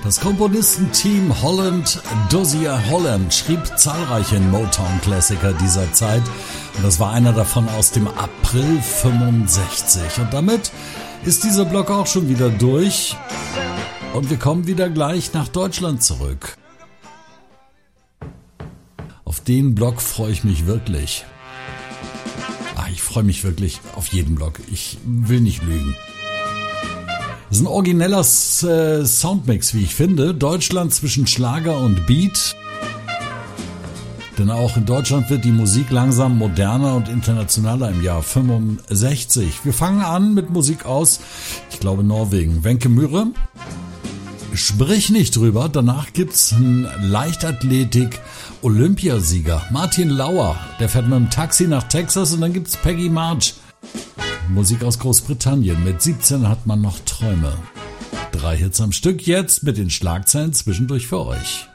Das Komponistenteam Holland Dozier Holland schrieb zahlreiche Motown-Klassiker dieser Zeit und das war einer davon aus dem April 65. Und damit ist dieser Block auch schon wieder durch und wir kommen wieder gleich nach Deutschland zurück. Auf den Block freue ich mich wirklich. Ich freue mich wirklich auf jeden Block. Ich will nicht lügen. Das ist ein origineller Soundmix, wie ich finde. Deutschland zwischen Schlager und Beat. Denn auch in Deutschland wird die Musik langsam moderner und internationaler im Jahr 65. Wir fangen an mit Musik aus, ich glaube, Norwegen. Wenke Myhre. Sprich nicht drüber. Danach gibt's einen Leichtathletik-Olympiasieger, Martin Lauer. Der fährt mit dem Taxi nach Texas und dann gibt's Peggy March. Musik aus Großbritannien. Mit 17 hat man noch Träume. 3 Hits am Stück jetzt mit den Schlagzeilen zwischendurch für euch.